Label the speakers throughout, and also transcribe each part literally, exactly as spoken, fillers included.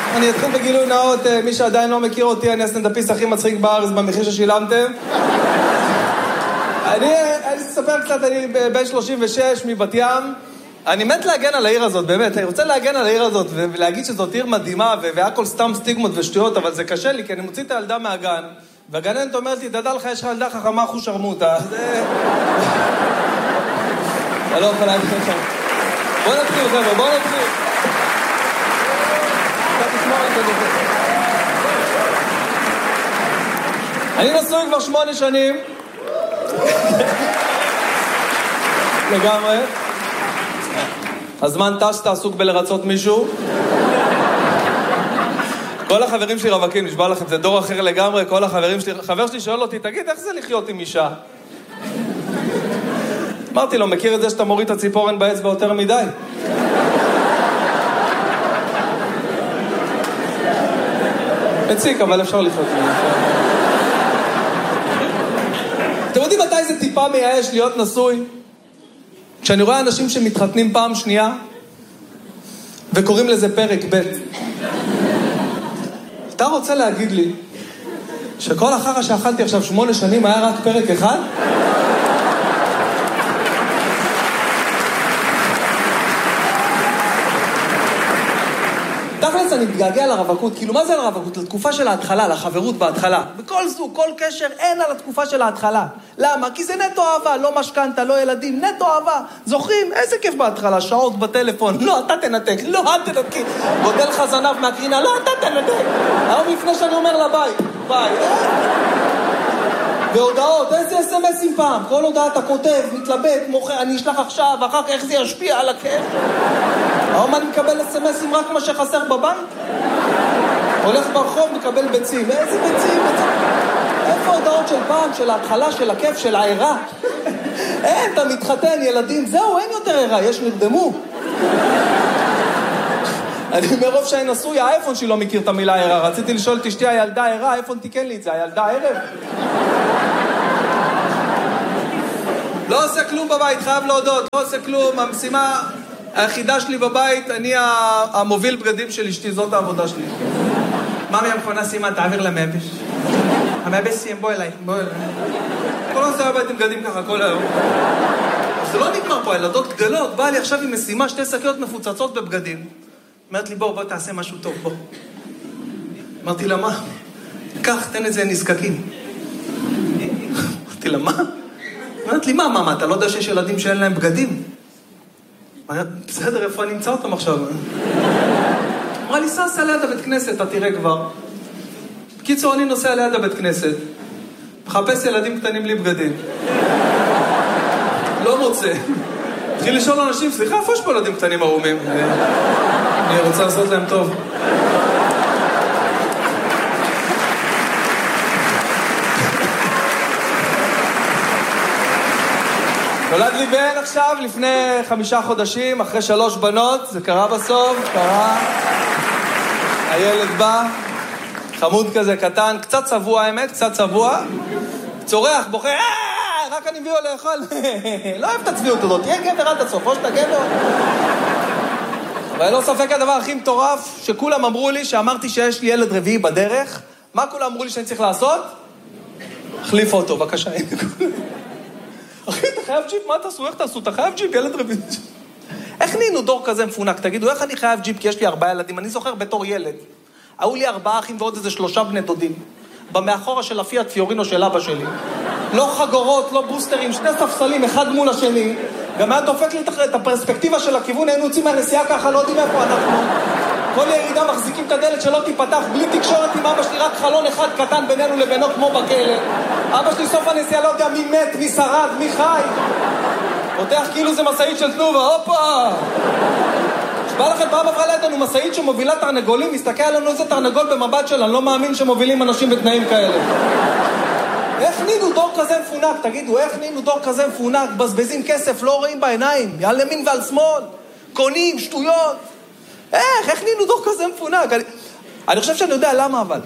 Speaker 1: אני אתחיל בגילוי נאות, מי שעדיין לא מכיר אותי, אני הסטנדאפיסט הכי מצחיק בארץ במחיר ששילמתם. אני, אני אספר קצת, אני בן שלושים ושש מבת ים. אני מת להגן על העיר הזאת, באמת. אני רוצה להגן על העיר הזאת ולהגיד שזאת עיר מדהימה והכל סתם סטיגמות ושטויות, אבל זה קשה לי, כי אני מוציא את הילדה מהגן, והגננת אומרת לי, תדע לך, יש לך ילדה חכמה אחוז שרמוטה. זה... אני לא יכול להגיד לך. בוא נתחיל, חבר'ה, בוא נתחיל. אני נשוי כבר שמונה שנים. לגמרי. הזמן טס שאתה עסוק בלרצות מישהו. כל החברים שלי רווקים, נשבע לכם, זה דור אחר לגמרי, כל החברים שלי, חבר שלי שואל אותי, תגיד, איך זה לחיות עם אישה? אמרתי לו, מכיר את זה שאתה מוריד את הציפורן באצבע יותר מדי? מציק, אבל אפשר לחיות עם זה. אתם יודעים מתי זה טיפה מייאש להיות נשוי? כשאני רואה אנשים שמתחתנים פעם שנייה, וקוראים לזה פרק ב'. אתה רוצה להגיד לי, שכל החרא שאכלתי עכשיו שמונה שנים היה רק פרק אחד? תכלס אני מתגעגע לרווקות, כאילו מה זה לרווקות? לתקופה של ההתחלה, לחברות בהתחלה. בכל זוג, כל קשר, אין על התקופה של ההתחלה. למה? כי זה נטו אהבה, לא משכנתה, לא ילדים, נטו אהבה. זוכרים? איזה כיף בהתחלה, שעות בטלפון, לא, אתה תנתק, לא, את תנתקי. גודל לך זנב מהקרינה, לא, אתה תנתק. היום לפני שאני אומר לה ביי, ביי. והודעות, איזה אס-אמסים פעם? כל הודעה אתה כותב, מתלבט, מוכר, אני אשלח עכשיו, אחר כך איך זה ישפיע על הכיף? היום אני מקבל אס-אמסים רק מה שחסר בבנק? הולך ברחוב, מקבל ביצים. איזה ביצים? איפה הודעות של פעם, של ההתחלה, של הכיף, של העירה? אין, אתה מתחתן, ילדים, זהו, אין יותר עירה, יש נרדמו. אני מרוב שאני נשוי, האייפון שלי לא מכיר את המילה עירה. רציתי לשאול את אשתי, הילדה עירה, האייפון תיקן לי את זה, הילדה ערב. לא עושה כלום בבית, חייב להודות, לא עושה כלום. המשימה היחידה שלי בבית, אני המוביל בגדים של אשתי, זאת העבודה שלי. מאמי המכונה שימה, תעביר למייבש. המייבש סיים, בוא אליי, בוא אליי. כל נושא הבית עם בגדים ככה כל היום. זה לא נגמר פה, הילדות גדלות, באה לי עכשיו עם משימה, שתי שקיות מפוצצות בבגדים. אמרת לי, בוא, בוא תעשה משהו טוב, בוא. אמרתי לה, מה? קח, תן את זה נזקקים. אמרתי לה, מה? אמרת לי, מה, מה, אתה לא יודע שיש ילדים שאין להם בגדים? בסדר, איפה אני אמצא אותם עכשיו? אמרה לי, סע ליד הבית כנסת, אתה תראה כבר. בקיצור, אני נוסע ליד הבית כנסת, מחפש ילדים קטנים בלי בגדים. לא מוצא. התחיל לשאול אנשים, סליחה, איפה יש פה ילדים קטנים ערומים? אני רוצה לעשות להם טוב. נולד לי בן עכשיו, לפני חמישה חודשים, אחרי שלוש בנות, זה קרה בסוף, קרה. הילד בא, חמוד כזה קטן, קצת צבוע האמת, קצת צבוע, צורח, בוכה, רק אני מביא לו לאכול. לא אוהב את הצביעות הזאת, תהיה גבר עד הסוף, או שאתה גבר. אבל לא ספק הדבר הכי מטורף, שכולם אמרו לי, שאמרתי שיש לי ילד רביעי בדרך, מה כולם אמרו לי שאני צריך לעשות? החליף אותו, בבקשה. אחי, אתה חייב ג'יפ, מה תעשו? איך תעשו? אתה חייב ג'יפ, ילד רביעי. איך נהיינו דור כזה מפונק? תגידו, איך אני חייב ג'יפ? כי יש לי ארבעה ילדים. אני זוכר בתור ילד. היו לי ארבעה אחים ועוד איזה שלושה בני דודים. במאחורה של הפיאט פיורינו של אבא שלי. לא חגורות, לא בוסטרים, שני ספסלים, אחד מול השני. גם היה דופק לי את הפרספקטיבה של הכיוון, היינו יוצאים מהנסיעה ככה, לא יודעים איפה אנחנו. כל ירידה מחזיקים את הדלת שלא תיפתח, בלי תקשורת עם אבא שלי, רק חלון אחד קטן בינינו לבינו כמו בכלא. אבא שלי סוף הנסיעה לא יודע מי מת, מי שרד, מי חי. פותח כאילו זה מסעית של תנובה, הופה! שבא לכם פעם עברה לידנו מסעית שמובילה תרנגולים, מסתכל עלינו איזה תרנגול במבט שלה, אני לא מאמין שמובילים אנשים בתנאים כאלה. איך נהיינו דור כזה מפונק? תגידו, איך נהיינו דור כזה מפונק? בזבזים כסף, לא רואים בעיניים, על ימין ועל שמאל, קונים, שטויות. איך, איך נהיינו דור כזה מפונק? אני, אני חושב שאני יודע למה אבל.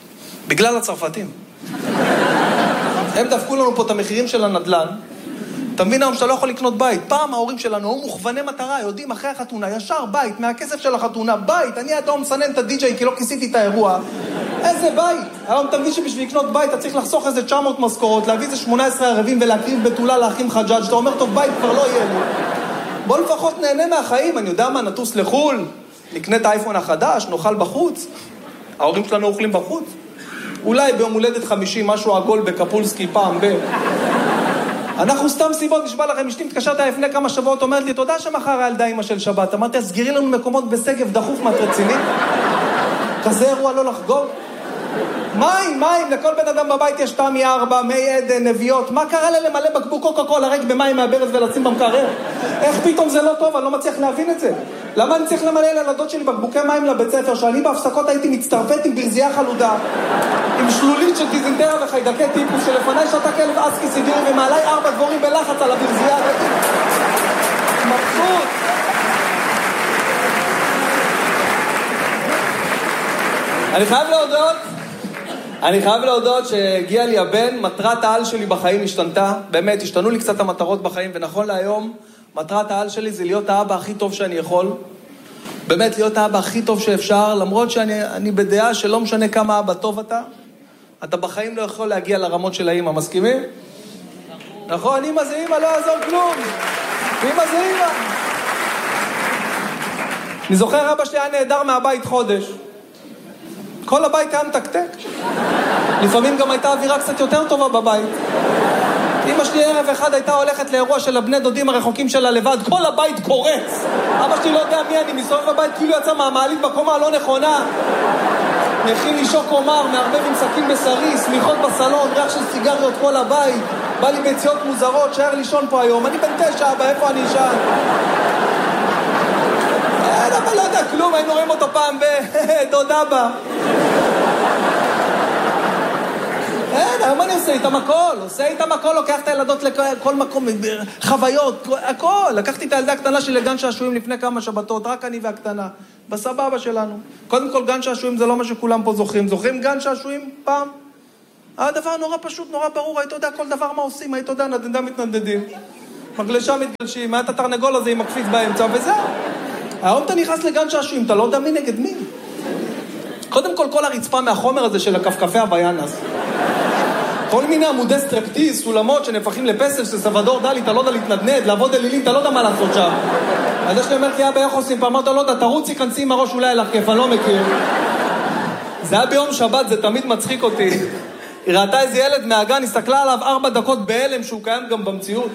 Speaker 1: בגלל הצרפתים. הם דפקו לנו פה את המחירים של הנדלן, אתה מבין היום שאתה לא יכול לקנות בית. פעם ההורים שלנו היו מוכווני מטרה, יודעים אחרי החתונה, ישר בית, מהכסף של החתונה, בית. אני עד היום מסנן את הדי-ג'יי כי לא כיסיתי את האירוע. איזה בית? היום אתה מבין שבשביל לקנות בית אתה צריך לחסוך איזה תשע מאות משכורות, להביא איזה שמונה עשרה ערבים ולהקריב בתולה לאחים חג'אג'. אתה אומר, טוב, בית כבר לא יהיה לי. בוא לפחות נהנה מהחיים, אני יודע מה, נטוס לחול, נקנה את האייפון החדש, נאכל בחוץ. ההורים שלנו אוכלים בחוץ. אולי ביום הולדת חמישים, משהו עגול בקפולסקי פעם ב... אנחנו סתם סיבות, נשבע לכם, אשתי מתקשרת לפני כמה שבועות, אומרת לי, תודה שמחר הילדה אמא של שבת. אמרתי, סגירי לנו מקומות בסגב דחוף מהרציני. כזה אירוע לא לחגוג. מים, מים, לכל בן אדם בבית יש תמי ארבע, מי עדן, נביאות. מה קרה לה למלא בקבוק קוקה קולה ריק במים מהברז ולשים במקרר? איך פתאום זה לא טוב? אני לא מצליח להבין את זה. למה אני צריך למלא לילדות שלי בקבוקי מים לבית ספר, שאני בהפסקות הייתי מצטרפת עם ברזייה חלודה, עם שלולית של דיזנטרה וחיידקי טיפוס, שלפניי שאתה כלב אסקי סידורי ומעליי ארבע דבורים בלחץ על הברזייה. מבסוט. אני חייב להודות, אני חייב להודות שהגיע לי הבן, מטרת העל שלי בחיים השתנתה, באמת, השתנו לי קצת המטרות בחיים, ונכון להיום, מטרת העל שלי זה להיות האבא הכי טוב שאני יכול, באמת להיות האבא הכי טוב שאפשר, למרות שאני אני בדעה שלא משנה כמה אבא טוב אתה, אתה בחיים לא יכול להגיע לרמות של האמא, מסכימים? נכון, אמא זה אמא, לא יעזור כלום, אמא זה אמא. אני זוכר, אבא שלי היה נהדר מהבית חודש, כל הבית היה מתקתק. לפעמים גם הייתה אווירה קצת יותר טובה בבית. אמא שלי ערב אחד הייתה הולכת לאירוע של הבני דודים הרחוקים שלה לבד, כל הבית קורץ. אבא שלי לא יודע מי אני, מסתובב בבית כאילו יצא מהמעלית בקומה הלא נכונה. מכין לי שוק אומר, מערבב עם סכין בשרי, סמיכות בסלון, ריח של סיגריות כל הבית. בא לי ביציות מוזרות, שער לישון פה היום. אני בן תשע, אבא, איפה אני אשן? אין, אבל לא יודע כלום, היינו רואים אותו פעם בדוד אבא. אין, היום אני עושה איתם הכל, עושה איתם הכל, לוקח את הילדות לכל מקום, חוויות, הכל. לקחתי את הילדה הקטנה שלי לגן שעשועים לפני כמה שבתות, רק אני והקטנה, בסבבה שלנו. קודם כל, גן שעשועים זה לא מה שכולם פה זוכרים. זוכרים גן שעשועים פעם? הדבר נורא פשוט, נורא ברור, היית יודע כל דבר מה עושים, היית יודע, נדנדה מתנדדים. מגלשה מתגלשים, היה את התרנגול הזה עם מקפיץ באמצע, וזהו. היום אתה נכנס לגן שעשועים, אתה לא יודע מי נגד מי. קודם כל, כל הרצפה מהחומר הזה של הכפכפי הביאנס. כל מיני עמודי סטרפטיז, סולמות שנפחים לפסל, שסבדור דלי, אתה לא יודע להתנדנד, לעבוד אלילים, אתה לא יודע מה לעשות שם. אז יש לי אומר, כי אבא, איך עושים? פעם אתה לא יודע, תרוצי, כנסי עם הראש אולי אליך כיף, אני לא מכיר. זה היה ביום שבת, זה תמיד מצחיק אותי. היא ראתה איזה ילד מהגן, הסתכלה עליו ארבע דקות בהלם, שהוא קיים גם במציאות.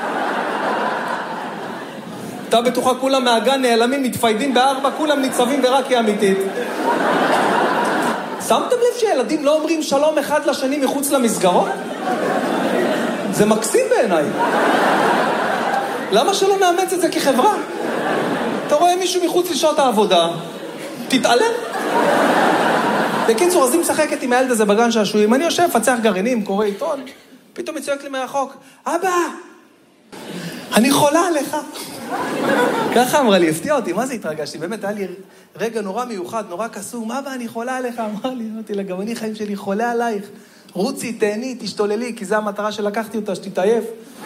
Speaker 1: אתה בטוחה, כולם מהגן נעלמים, מתפיידים בארבע, כולם ניצבים ורק היא אמיתית. שמתם לב שילדים לא אומרים שלום אחד לשני מחוץ למסגרות? זה מקסים בעיניי. למה שלא נאמץ את זה כחברה? אתה רואה מישהו מחוץ לשעות העבודה, תתעלם. בקיצור, אז היא משחקת עם הילד הזה בגן שעשועים, אני יושב, פצח גרעינים, קורא עיתון, פתאום מצויק לי מהרחוק, אבא, אני חולה עליך. ככה אמרה לי, הפתיע אותי, מה זה התרגשתי? באמת, היה לי רגע נורא מיוחד, נורא קסום, אבא, אני חולה עליך. אמרה לי, אמרתי לה, גם אני חיים שלי חולה עלייך. רוצי, תהני, תשתוללי, כי זו המטרה שלקחתי אותה, שתתעייף.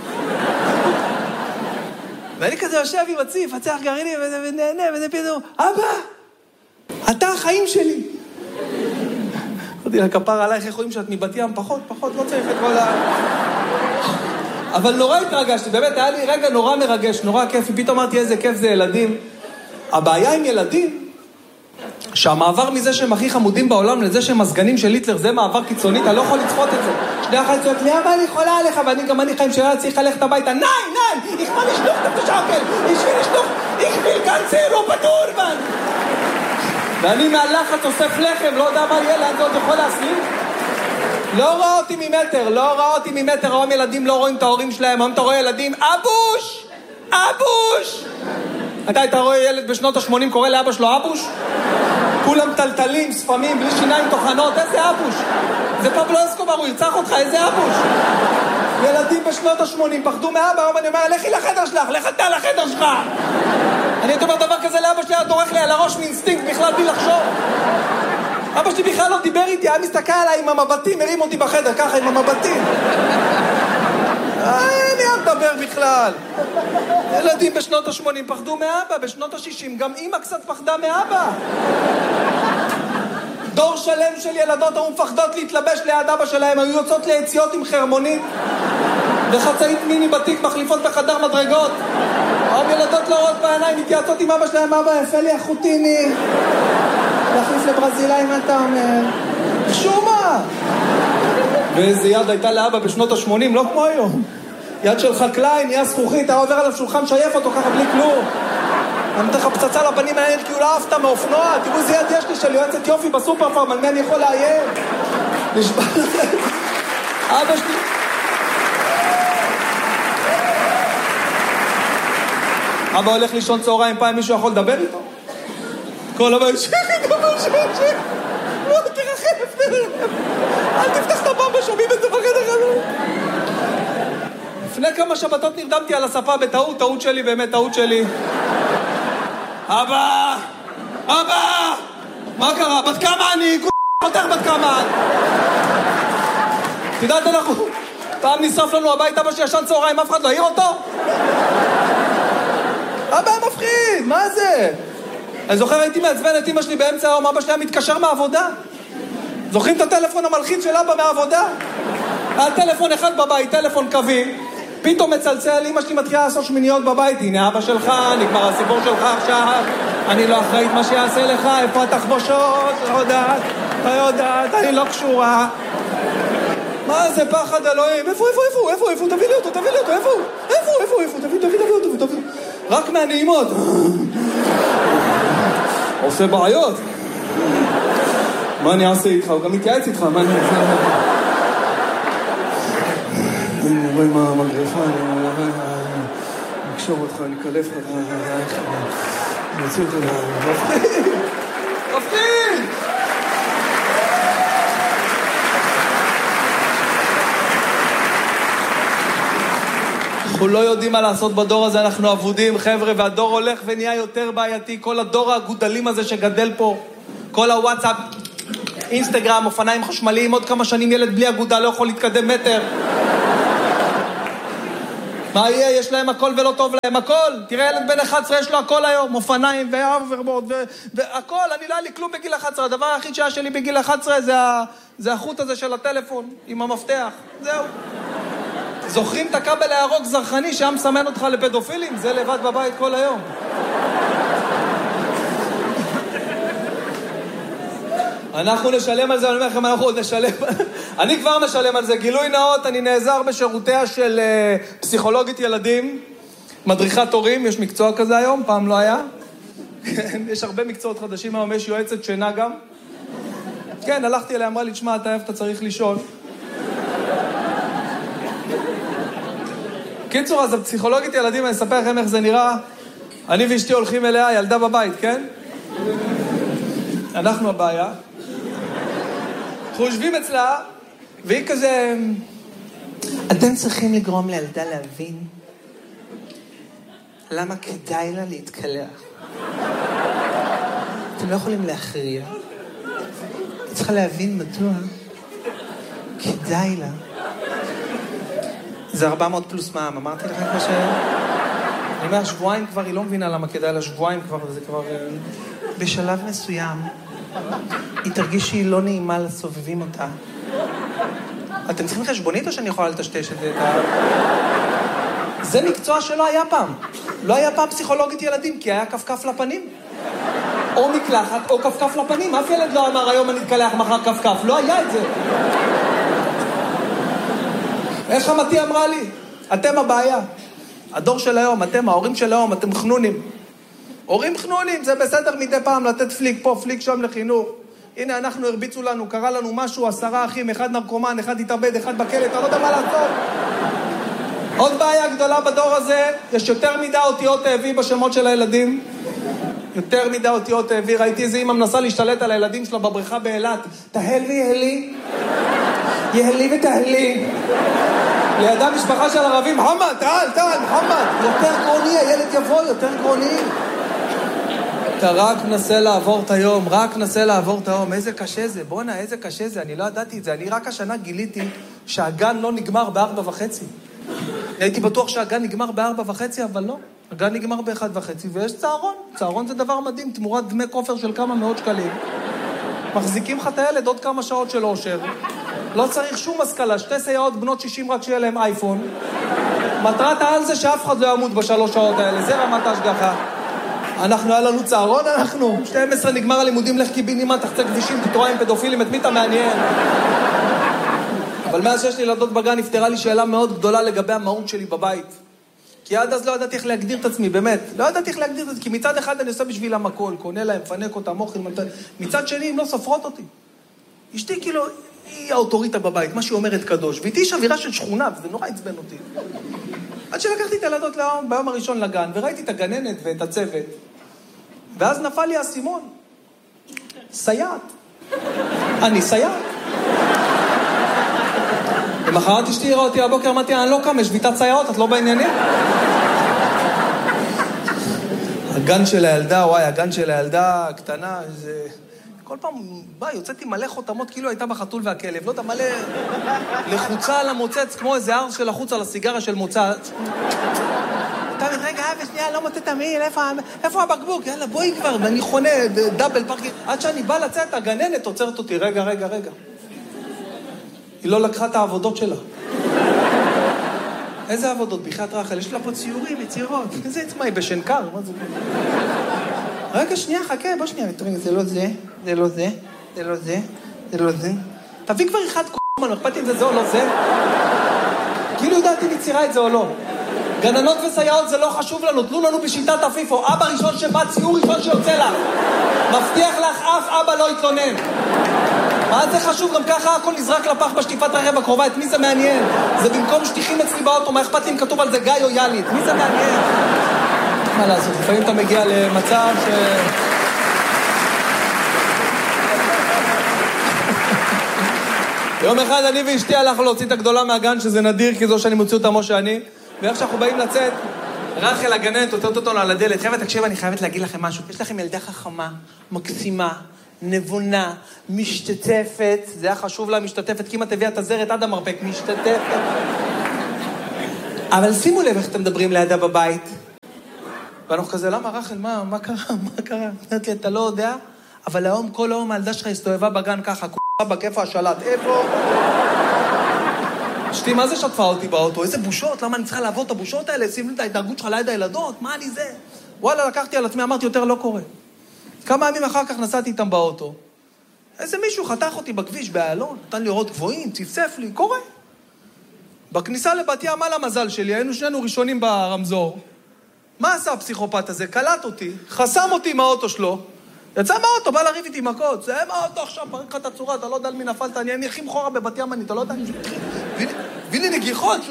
Speaker 1: ואני כזה יושב עם הציף, פצח גרעינים, ונהנה, וזה פתאום, אבא, אתה החיים שלי. אמרתי לה, כפר עלייך, איך רואים שאת מבת ים? פחות, פחות, לא צריך את כל ה... אבל נורא התרגשתי, באמת היה לי רגע נורא מרגש, נורא כיף, פתאום אמרתי איזה כיף זה ילדים. הבעיה עם ילדים, שהמעבר מזה שהם הכי חמודים בעולם לזה שהם הסגנים של היטלר, זה מעבר קיצוני, אתה לא יכול לצפות את זה. שני אחת צועק לי, אבא, אני חולה עליך, ואני גם אני חיים שלה צריך ללכת הביתה, נאי, נאי, איך מה לשלוח את השקל, איך מה לשלוח, איך מלגנצר או בדורבן. ואני מהלחץ אוסף לחם, לא יודע מה יהיה, לאן זה עוד יכול להסלים. לא ראה אותי ממטר, לא ראה אותי ממטר, היום ילדים לא רואים את ההורים שלהם, היום אתה רואה ילדים, אבוש! אבוש! אתה היית רואה ילד בשנות ה-שמונים קורא לאבא שלו אבוש? כולם טלטלים, ספמים, בלי שיניים תוכנות, איזה אבוש? זה פבלו אסקובר, הוא ירצח אותך, איזה אבוש? ילדים בשנות ה-שמונים פחדו מאבא, היום אני אומר, לכי לחדר שלך, לך אתה לחדר שלך! אני הייתי אומר דבר כזה לאבא שלי, היה דורך לי על הראש מאינסטינקט בכלל בלי לחשוב. אבא שלי בכלל לא דיבר איתי, היה מסתכל עליי עם המבטים, הרים אותי בחדר, ככה עם המבטים. אני אל מדבר בכלל. בכלל. ילדים בשנות ה-שמונים פחדו מאבא, בשנות ה-שישים גם אמא קצת פחדה מאבא. דור שלם של ילדות היו מפחדות להתלבש ליד אבא שלהם, היו יוצאות ליציאות עם חרמונית וחצאית מיני בתיק מחליפות בחדר מדרגות. היום ילדות לא רואות בעיניים, מתייעצות עם אבא שלהם, אבא יפה לי החוטיני, להחליף לברזילאי, מה אתה אומר? שומה! ואיזה יד הייתה לאבא בשנות ה-שמונים, לא כמו היום. יד של חקלאי, נהיה זכוכית, אתה עובר עליו שולחן שייף אותו ככה בלי כלום. אני נותן לך פצצה לפנים מהעיר כי הוא לא אהבת מאופנוע. תראו איזה יד יש לי של יועצת יופי בסופר פארם, על מי אני יכול לאיים? נשבע לכם. אבא שלי... אבא הולך לישון צהריים, פעם מישהו יכול לדבר איתו? כל הבא יש... לא, תרחף, אל תפתח את הבמבה, שומעים את זה בחדר הזה. לפני כמה שבתות נרדמתי על הספה בטעות, טעות שלי, באמת טעות שלי. אבא! אבא! מה קרה? בת כמה אני? חותר בת כמה? תדעת אנחנו... פעם נשרף לנו הבית, אבא שישן צהריים, אף אחד לא העיר אותו? אבא מפחיד, מה זה? אני זוכר, הייתי מעצבן את אמא שלי באמצע היום, אבא שלי היה מתקשר מהעבודה. זוכרים את הטלפון המלחיץ של אבא מהעבודה? היה טלפון אחד בבית, טלפון קווי, פתאום מצלצל, אמא שלי מתחילה לעשות שמיניות בבית, הנה אבא שלך, נגמר הסיפור שלך עכשיו, אני לא אחראית מה שיעשה לך, איפה התחבושות, לא יודעת, לא יודעת, אני לא קשורה. מה זה פחד אלוהים? איפה, איפה, איפה, איפה, איפה, תביא לי אותו, תביא לי אותו, איפה, איפה, איפה, איפה, תביא, תביא, תביא, תביא, תביא, רק מהנעימות. עושה בעיות. מה אני אעשה איתך? הוא גם מתייעץ איתך, מה אני אעשה? אני רואה מה המגרפה, אני אקשור אותך, אני אקלף לך, אני אוציא אותך, מפחיד! מפחיד! אנחנו לא יודעים מה לעשות בדור הזה, אנחנו עבודים, חבר'ה, והדור הולך ונהיה יותר בעייתי, כל הדור הגודלים הזה שגדל פה, כל הוואטסאפ, אינסטגרם, אופניים חשמליים, עוד כמה שנים ילד בלי אגודה לא יכול להתקדם מטר. מה יהיה? יש להם הכל ולא טוב להם הכל. תראה, ילד בן אחת עשרה יש לו הכל היום, אופניים ואוברבורד והכל. אני לא היה לי כלום בגיל אחת עשרה, הדבר היחיד שהיה שלי בגיל אחת עשרה זה, זה החוט הזה של הטלפון עם המפתח, זהו. זוכרים את הכבל הירוק זרחני שהיה מסמן אותך לפדופילים? זה לבד בבית כל היום. אנחנו נשלם על זה, אני אומר לכם, אנחנו עוד נשלם. אני כבר משלם על זה. גילוי נאות, אני נעזר בשירותיה של uh, פסיכולוגית ילדים, מדריכת הורים, יש מקצוע כזה היום, פעם לא היה. יש הרבה מקצועות חדשים היום, יש יועצת שינה גם. כן, הלכתי אליה, אמרה לי, תשמע, אתה אוהב, אתה צריך לישון. קיצור, אז הפסיכולוגית ילדים, אני אספר לכם איך זה נראה. אני ואשתי הולכים אליה, ילדה בבית, כן? אנחנו הבעיה. אנחנו יושבים אצלה, והיא כזה... אתם צריכים לגרום לילדה להבין למה כדאי לה להתקלח. אתם לא יכולים להכריע. היא צריכה להבין מדוע כדאי לה. זה ארבע מאות פלוס מע"מ, אמרתי לכם כמו ש... אני אומר, שבועיים כבר, היא לא מבינה למה כדאי לה, שבועיים כבר, זה כבר... בשלב מסוים, היא תרגיש שהיא לא נעימה לסובבים אותה. אתם צריכים חשבונית או שאני יכולה לטשטש את זה? זה מקצוע שלא היה פעם. לא היה פעם פסיכולוגית ילדים, כי היה כפכף לפנים. או מקלחת או כפכף לפנים. אף ילד לא אמר, היום אני אתקלח מחר כפכף. לא היה את זה. איך חמתי אמרה לי? אתם הבעיה. הדור של היום, אתם, ההורים של היום, אתם חנונים. הורים חנונים, זה בסדר מדי פעם לתת פליק פה, פליק שם לחינוך. הנה, אנחנו הרביצו לנו, קרה לנו משהו, עשרה אחים, אחד נרקומן, אחד התאבד, אחד בכלא, אתה לא יודע מה לעשות. עוד בעיה גדולה בדור הזה, יש יותר מדי אותיות תאבי בשמות של הילדים. יותר מדי אותיות תאבי, ראיתי איזה אמא מנסה להשתלט על הילדים שלה בבריכה באילת. תהל ויהלי, יהלי ותהלי. לידה משפחה של ערבים, מוחמד, תהל, תהל, מוחמד. יותר גרוני, הילד יבוא, יותר גרוני. אתה רק נסה לעבור את היום, רק נסה לעבור את היום. איזה קשה זה, בונה, איזה קשה זה. אני לא ידעתי את זה. אני רק השנה גיליתי שהגן לא נגמר בארבע וחצי. הייתי בטוח שהגן נגמר בארבע וחצי, אבל לא. הגן נגמר באחד וחצי, ויש צהרון. צהרון זה דבר מדהים, תמורת דמי כופר של כמה מאות שקלים. מחזיקים לך את הילד עוד כמה שעות של אושר. לא צריך שום השכלה, שתי סייעות בנות שישים רק שיהיה להם אייפון. מטרת העל זה שאף אחד לא ימות בשלוש שעות האלה, זה רמת ההשגחה. אנחנו, היה לנו צהרון, אנחנו. שתים עשרה נגמר הלימודים, לך קיבינימה, תחצה כבישים, תתראה עם פדופילים, את מי אתה מעניין? אבל מאז שיש לי ילדות בגן, נפתרה לי שאלה מאוד גדולה לגבי המהות שלי בבית. כי עד אז לא ידעתי איך להגדיר את עצמי, באמת. לא ידעתי איך להגדיר את עצמי, כי מצד אחד אני עושה בשבילם הכל, קונה להם, פנק אותם, אוכל, מצד שני הם לא סופרות אותי. אשתי כאילו, היא האוטוריטה בבית, מה שהיא אומרת קדוש, ואיתי יש אווירה של שכונה, וזה נורא עצבן אותי. עד שלקחתי את הילדות ביום הראשון לגן, וראיתי את הגננת ואת הצוות, ואז נפל לי הסימון. סייעת. אני סייעת. למחרת אשתי הראה אותי הבוקר, אמרתי, אני לא קם, יש שביתת סייעות, את לא בעניינים? הגן של הילדה, וואי, הגן של הילדה הקטנה, זה... כל פעם, ביי, יוצאתי מלא חותמות, כאילו הייתה בחתול והכלב, לא יודע, מלא לחוצה על המוצץ, כמו איזה ארס של החוץ על הסיגרה של מוצץ. תמיד, רגע, אבא, שנייה, לא מוצא תמיד, איפה הבקבוק? יאללה, בואי כבר, ואני חונה, דאבל פארקינג. עד שאני בא לצאת, הגננת עוצרת אותי, רגע, רגע, רגע. היא לא לקחה את העבודות שלה. איזה עבודות? בחיית רחל, יש לה פה ציורים, יצירות. איזה עצמה, היא בשנקר, מה זה? רגע, שנייה, חכה, בוא שנייה. זה לא זה, זה לא זה, זה לא זה, זה לא זה. תביא כבר אחד קומן, אכפת אם זה זה או לא זה. כאילו יודעת אם היא צירה את זה או לא. גננות וסייעות זה לא חשוב לנו, תנו לנו בשיטת הפיפו. אבא ראשון שבא, ציור ראשון שיוצא לך. מבטיח לך, אף אבא לא יתלונן. מה זה חשוב? גם ככה הכל נזרק לפח בשטיפת הרכב הקרובה. את מי זה מעניין? זה במקום שטיחים אצלי באוטו, מה אכפת לי אם כתוב על זה גיא או יאלי? את מי זה מעניין? מה לעשות? לפעמים אתה מגיע למצב ש... יום אחד אני ואשתי הלכנו להוציא את הגדולה מהגן, שזה נדיר, כי זו שאני מוציא אותה כמו שאני, ואיך שאנחנו באים לצאת, רחל הגננת עוטרת אותנו על הדלת. חבר'ה, תקשיב, אני חייבת להגיד לכם משהו. יש לכם ילדה חכמה, מקסימה, נבונה, משתתפת, זה היה חשוב לה, משתתפת, כמעט הביאה את הזרת עד המרפק, משתתפת. אבל שימו לב איך אתם מדברים לידה בבית. ואנחנו כזה, למה רחל, מה, מה קרה, מה קרה? אמרת לי, אתה לא יודע, אבל היום, כל היום הילדה שלך הסתובבה בגן ככה, כולה בכיפה השלט, איפה? אשתי, מה זה שטפה אותי באוטו? איזה בושות, למה אני צריכה לעבוד את הבושות האלה? שים לי את ההתנהגות שלך ליד הילדות, מה אני זה? וואלה, לקחתי על עצמי, אמרתי, יותר לא קורה. כמה ימים אחר כך נסעתי איתם באוטו. איזה מישהו חתך אותי בכביש באלון, נתן לי אורות גבוהים, צפצף לי, קורה. בכניסה לבת ים, על המזל שלי, היינו שנינו ראשונים ברמזור. מה עשה הפסיכופת הזה? קלט אותי, חסם אותי עם האוטו שלו, יצא מהאוטו, בא להריב איתי מכות, זה מהאוטו עכשיו, פרק לך את הצורה, אתה לא יודע על מי נפלת, אני אניחים חורה בבת ים, אני, אתה לא יודע, הביא לי נגיחות,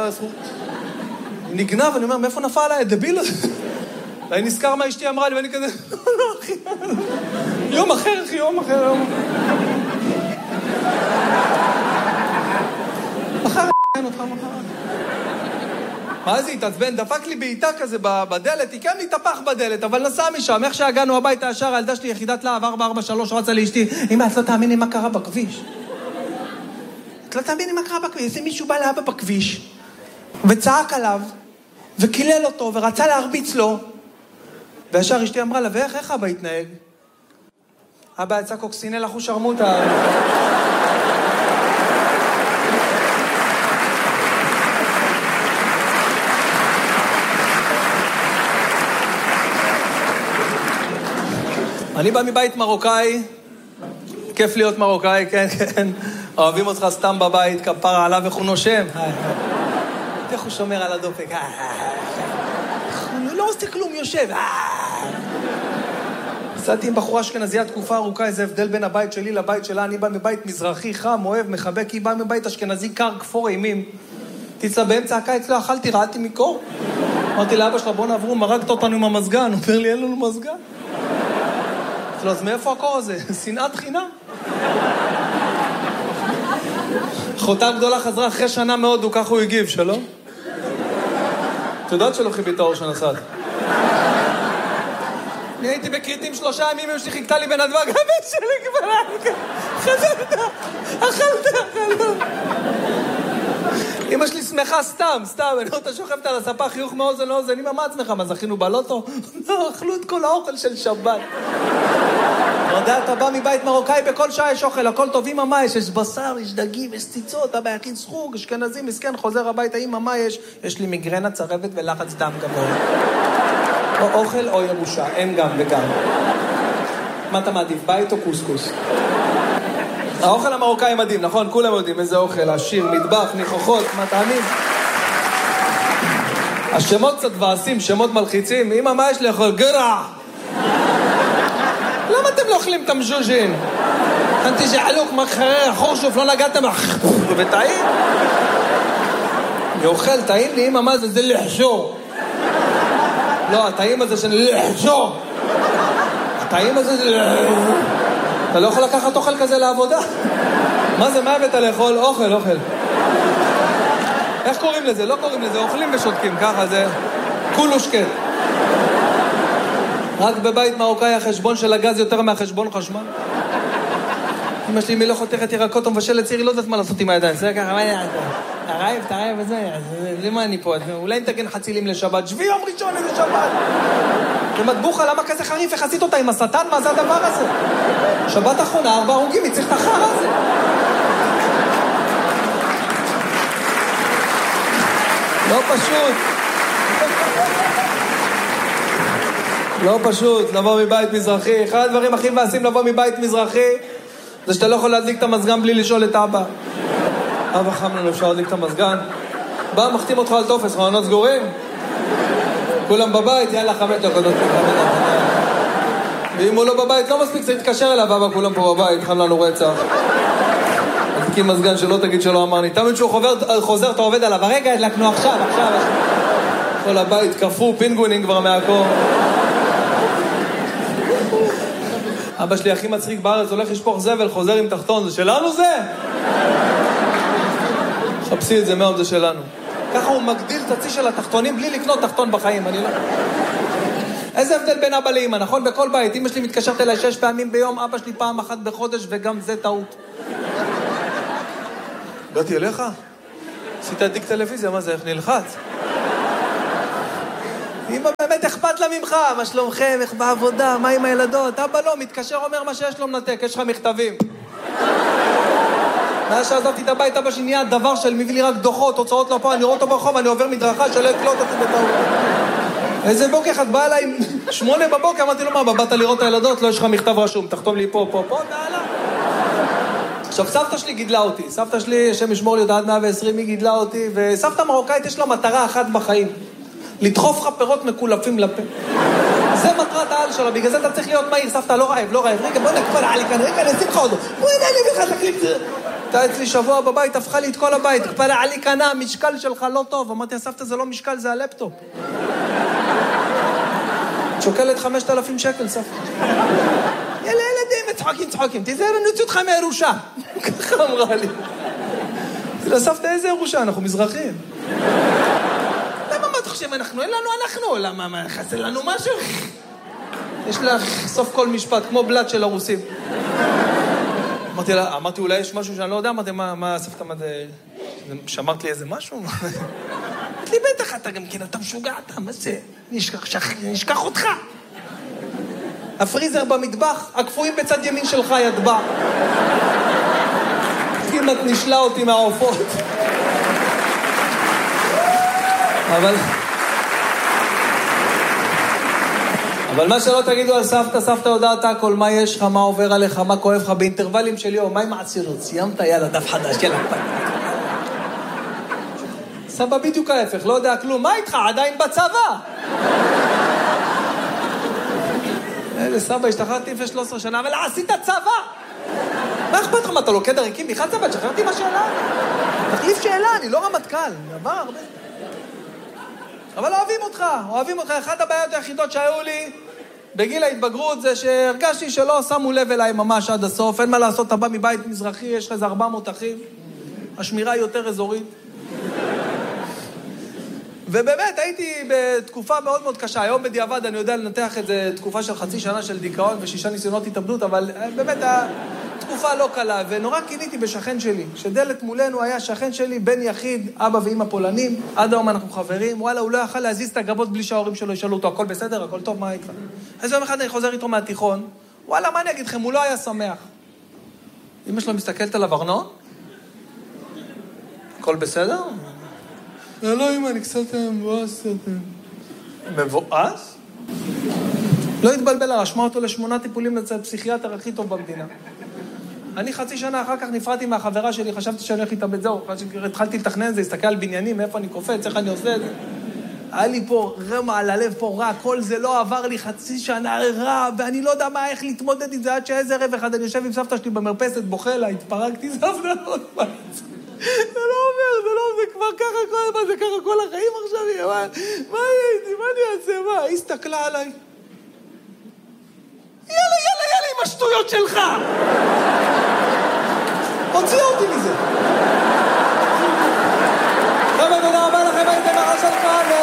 Speaker 1: נגנב, אני אומר, מאיפה נפל עליי, דביל הזה? ואני נזכר מה אשתי אמרה לי, ואני כזה, לא, לא, אחי, יום אחר, אחי, יום אחר, יום אחר. מחר, אין אותך מחר. מה זה התעצבן? דפק לי בעיטה כזה בדלת, היא כן התהפך בדלת, אבל נסע משם, איך שהגענו הביתה ישר, הילדה שלי יחידת להב ארבע ארבע שלוש, רצה לאשתי, אמא, את לא תאמיני מה קרה בכביש. את לא תאמיני מה קרה בכביש, איזה מישהו בא לאבא בכביש, וצעק עליו, וקילל אותו, ורצה להרביץ לו, וישר אשתי אמרה לה, ואיך, איך אבא התנהג? אבא יצא קוקסינל אחו שרמוטה. אני בא מבית מרוקאי, כיף להיות מרוקאי, כן, כן. אוהבים אותך סתם בבית, כפרה עליו איך הוא נושם. איך הוא שומר על הדופק. הוא לא עושה כלום, יושב. עשיתי עם בחורה אשכנזייה תקופה ארוכה, איזה הבדל בין הבית שלי לבית שלה. אני בא מבית מזרחי, חם, אוהב, מחבק, היא באה מבית אשכנזי קר, כפור אימים. תצא באמצע הקיץ, לא אכלתי, ראיתי מקור. אמרתי לאבא שלה, בוא נעברו, מרקת אותנו עם המזגן. הוא אומר לי, אין לנו מזגן. לא, אז מאיפה הקור הזה? שנאת חינם. אחותה גדולה חזרה אחרי שנה מאוד, הוא כך הוא הגיב, שלום? את יודעת שלא חיבי את האור שנסעת. אני הייתי בקריטים שלושה ימים, אמא שלי חיכתה לי בנדבק, הבן שלי כבר, חזרת, אכלת, אכלת. אמא שלי עצמך סתם, סתם, אני רואה, אתה שוכבת על הספה, חיוך מאוזן לאוזן, אמא, מה עצמך? מה, זכינו בלוטו? אכלו את כל האוכל של שבת. אתה יודע, אתה בא מבית מרוקאי, בכל שעה יש אוכל, הכל טוב, אמא, מה יש? יש בשר, יש דגים, יש ציצות, אבא יכין סחוג, אשכנזי, מסכן, חוזר הביתה, אמא, מה יש? יש לי מיגרנה, צרבת ולחץ דם גבוה. או אוכל או ירושה, אין גם וגם. מה אתה מעדיף, בית או קוסקוס? האוכל המרוקאי מדהים, נכון? כולם יודעים איזה אוכל, עשיר, מטבח, ניחוחות, מה תאמין? השמות קצת ועשים, שמות מלחיצים. אמא, מה יש לאכול? גרע! למה אתם לא אוכלים את המז'וז'ין? אנתי ג'עלוק, מחרר, חורשוף, לא נגעתם, וטעים? אני אוכל, טעים לי, אמא, מה זה? זה לחשו. לא, הטעים הזה של לחשו. הטעים הזה זה לחשו. אתה לא יכול לקחת אוכל כזה לעבודה? מה זה, מה הבאת לאכול? אוכל, אוכל. איך קוראים לזה? לא קוראים לזה, אוכלים ושותקים, ככה זה כולו שקט. רק בבית מרוקאי החשבון של הגז יותר מהחשבון חשמל. אמא שלי, מי לא חותכת ירקות או מבשלת צירי, לא יודעת מה לעשות עם הידיים. זה ככה, מה ידעת? הרעב, תרעב וזה, למה אני פה? אולי נתגן חצילים לשבת, שבי יום ראשון איזה שבת. ומטבוחה, למה כזה חריף? איך עשית אותה עם השטן? מה זה הדבר הזה? שבת אחרונה, ארבע הרוגים, מי צריך את החר הזה? לא פשוט. לא פשוט, לבוא מבית מזרחי. אחד הדברים הכי מבאסים לבוא מבית מזרחי, זה שאתה לא יכול להדליק את המזגן בלי לשאול את אבא. אבא, חם לנו, אפשר להדליק את המזגן? בא, מחתים אותך על טופס, מעונות סגורים? כולם בבית, יאללה, חמש דקות. ואם הוא לא בבית, לא מספיק, צריך להתקשר אליו, אבא, כולם פה בבית, חם לנו רצח. תקים מזגן שלא תגיד שלא אמרני. תמיד שהוא חוזר, חוזר, אתה עובד עליו. הרגע, הדלקנו עכשיו, עכשיו. כל הבית קפוא, פינגווינים כבר מהקור. אבא שלי הכי מצחיק בארץ, הולך לשפוך זבל, חוזר עם תחתון, זה שלנו זה? חפשי את זה מאוד, זה שלנו. ככה הוא מגדיל את הצי של התחתונים בלי לקנות תחתון בחיים, אני לא... איזה הבדל בין אבא לאמא, נכון? בכל בית, אמא שלי מתקשרת אליי שש פעמים ביום, אבא שלי פעם אחת בחודש, וגם זה טעות. באתי אליך? עשית עדיק טלוויזיה, מה זה, איך נלחץ? אמא באמת אכפת לה ממך, מה שלומכם, איך בעבודה, מה עם הילדות? אבא לא, מתקשר אומר מה שיש לו מנתק, יש לך מכתבים. מאז שעזבתי את הבית, אבא שלי נהיה דבר של מביא לי רק דוחות, הוצאות לא פה, אני רואה אותו ברחוב, אני עובר מדרכה שלא יקלוט אותי בטעות. איזה בוקר אחד באה אליי, שמונה בבוקר, אמרתי לו, מה, באת לראות את הילדות? לא, יש לך מכתב רשום, תחתום לי פה, פה, פה, תעלה. עכשיו, סבתא שלי גידלה אותי, סבתא שלי, השם ישמור לי אותה עד מאה ועשרים, היא גידלה אותי, וסבתא מרוקאית יש לה מטרה אחת בחיים, לדחוף לך פירות מקולפים לפה. זה מטרת העל שלה, בגלל זה אתה צריך להיות מהיר, סבתא, לא רעב, לא רעב, רגע, בוא נקפל עלי כאן, רגע, נשים לך אותו, בוא הנה, אני בכלל תקליט. אתה אצלי שבוע בבית, הפכה לי את כל הבית, קפל עלי כאן, המשקל שלך לא טוב. אמרתי, סבתא, זה לא משקל, זה הלפטופ. שוקלת חמשת אלפים שקל, סבתא. יאללה, ילדים, צחוקים, צחוקים, תיזהר, אני אוציא אותך מהירושה. ככה אמרה לי. לסבתא, איזה ירושה? אנחנו מזרחים. למה, מה אתה חושב, אנחנו, אין לנו אנחנו, למה, מה, חסר לנו משהו? יש לה סוף כל משפט, כמו בלד של הרוסים. אמרתי לה, אמרתי, אולי יש משהו שאני לא יודע, אמרתי, מה, מה, סבתא, מה זה... שאמרת לי איזה משהו? אמרתי לי, בטח, אתה גם כן, אתה משוגע, אתה, מה זה? נשכח אותך. הפריזר במטבח, הקפואים בצד ימין שלך ידבע. כמעט נשלה אותי מהעופות. אבל... אבל מה שלא תגידו על סבתא, סבתא יודעת הכל, מה יש לך, מה עובר עליך, מה כואב לך, באינטרוולים שלי, או מה עם העצירות, סיימת, יאללה, דף חדש, יאללה, פק. סבא בדיוק ההפך, לא יודע כלום, מה איתך, עדיין בצבא? אלה, סבא, השתחררתי לפני שלוש עשרה שנה, אבל עשית צבא! מה אכפת לך, מה אתה לוקד הריקים? מיכל צבא, שחררתי מה שאלה? תחליף שאלה, אני לא רמטכ"ל, דבר הרבה. אבל אוהבים אותך, אוהבים אותך. אחת הבעיות היחידות שהיו לי בגיל ההתבגרות זה שהרגשתי שלא שמו לב אליי ממש עד הסוף. אין מה לעשות, אתה בא מבית מזרחי, יש לך איזה ארבע מאות אחים, השמירה היא יותר אזורית. ובאמת, הייתי בתקופה מאוד מאוד קשה. היום בדיעבד אני יודע לנתח את זה, תקופה של חצי שנה של דיכאון ושישה ניסיונות התאבדות, אבל באמת התקופה לא קלה, ונורא קיניתי בשכן שלי, שדלת מולנו היה שכן שלי, בן יחיד, אבא ואמא פולנים, עד היום אנחנו חברים, וואלה, הוא לא יכל להזיז את הגבות בלי שההורים שלו ישאלו אותו, הכל בסדר, הכל טוב, מה איתך? אז יום אחד אני חוזר איתו מהתיכון, וואלה, מה אני אגיד לכם, הוא לא היה שמח. אמא שלו מסתכלת עליו, ארנון? הכל בסדר? לא, אמא, אני קצת מבואס. מבואס? לא התבלבל, רשמה אותו לשמונה טיפולים לצד פסיכיאטר הכי טוב במדינה. אני חצי שנה אחר כך נפרדתי מהחברה שלי, חשבתי שאני הולך להתאבד, זהו, התחלתי לתכנן את זה, הסתכל על בניינים, מאיפה אני קופץ, איך אני עושה את זה. היה לי פה רמה על הלב, פה רע, כל זה לא עבר לי חצי שנה רע, ואני לא יודע מה, איך להתמודד עם זה, עד שאיזה רב אחד, אני יושב עם סבתא שלי במרפסת, בוכה לה, התפרקתי, סבתא, לא אכפת. זה לא אומר, זה לא, זה כבר ככה כל, מה זה ככה כל החיים עכשיו, מה, מה יהיה איתי, מה אני אעשה, מה? היא הסתכלה עליי. יאללה, יאללה, יאללה, עם השטויות שלך! הוציא אותי מזה. חבר'ה, תודה רבה לכם, הייתם הרע שלך,